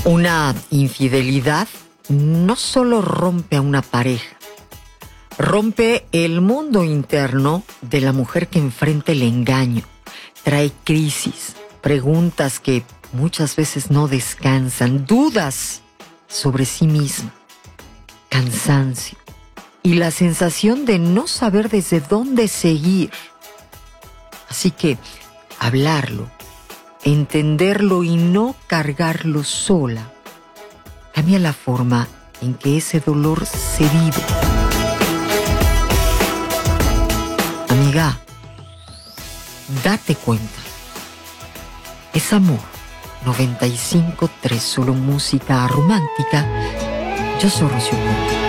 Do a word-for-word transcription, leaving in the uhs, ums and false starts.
Una infidelidad no solo rompe a una pareja, rompe el mundo interno de la mujer que enfrenta el engaño, trae crisis, preguntas que muchas veces no descansan, dudas sobre sí misma, cansancio y la sensación de no saber desde dónde seguir. Así que hablarlo, entenderlo y no cargarlo sola cambia la forma en que ese dolor se vive. Amiga, date cuenta. Es Amor noventa y cinco punto tres, solo música romántica. Yo soy Rocío Conde.